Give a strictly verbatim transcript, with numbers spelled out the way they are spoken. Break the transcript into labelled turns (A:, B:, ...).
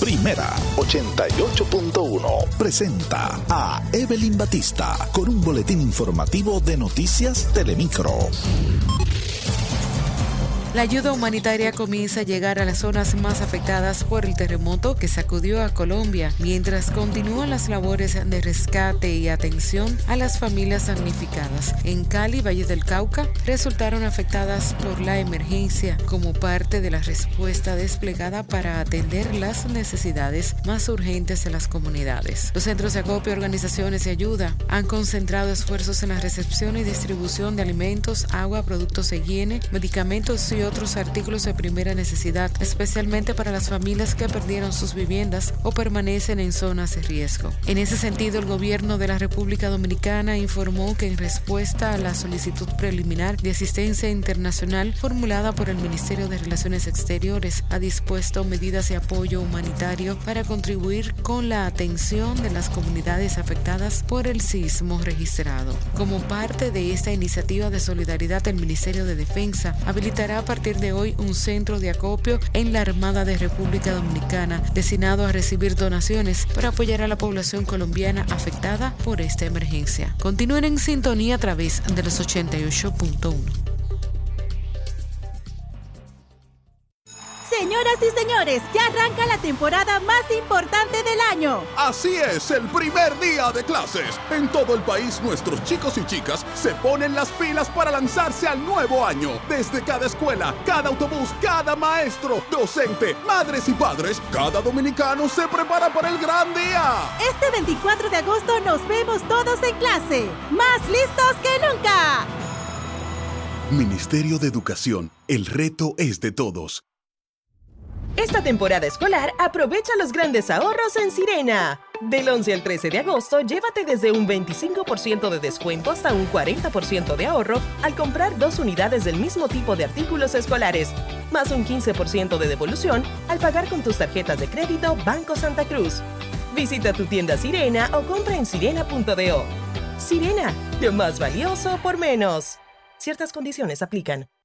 A: Primera ochenta y ocho punto uno presenta a Evelyn Batista con un boletín informativo de Noticias Telemicro.
B: La ayuda humanitaria comienza a llegar a las zonas más afectadas por el terremoto que sacudió a Colombia, mientras continúan las labores de rescate y atención a las familias damnificadas. En Cali, Valle del Cauca, resultaron afectadas por la emergencia como parte de la respuesta desplegada para atender las necesidades más urgentes de las comunidades. Los centros de acopio, organizaciones de ayuda han concentrado esfuerzos en la recepción y distribución de alimentos, agua, productos de higiene, medicamentos y otros artículos de primera necesidad, especialmente para las familias que perdieron sus viviendas o permanecen en zonas de riesgo. En ese sentido, el gobierno de la República Dominicana informó que en respuesta a la solicitud preliminar de asistencia internacional formulada por el Ministerio de Relaciones Exteriores, ha dispuesto medidas de apoyo humanitario para contribuir con la atención de las comunidades afectadas por el sismo registrado. Como parte de esta iniciativa de solidaridad, el Ministerio de Defensa habilitará a partir de hoy un centro de acopio en la Armada de República Dominicana destinado a recibir donaciones para apoyar a la población colombiana afectada por esta emergencia. Continúen en sintonía a través de los ochenta y ocho punto uno.
C: Señoras y señores, ya arranca la temporada más importante del año.
D: Así es, el primer día de clases. En todo el país, nuestros chicos y chicas se ponen las pilas para lanzarse al nuevo año. Desde cada escuela, cada autobús, cada maestro, docente, madres y padres, cada dominicano se prepara para el gran día.
C: Este veinticuatro de agosto nos vemos todos en clase, más listos que nunca.
D: Ministerio de Educación, el reto es de todos.
E: Esta temporada escolar, aprovecha los grandes ahorros en Sirena. Del once al trece de agosto, llévate desde un veinticinco por ciento de descuento hasta un cuarenta por ciento de ahorro al comprar dos unidades del mismo tipo de artículos escolares, más un quince por ciento de devolución al pagar con tus tarjetas de crédito Banco Santa Cruz. Visita tu tienda Sirena o compra en sirena punto do. Sirena, lo más valioso por menos. Ciertas condiciones aplican.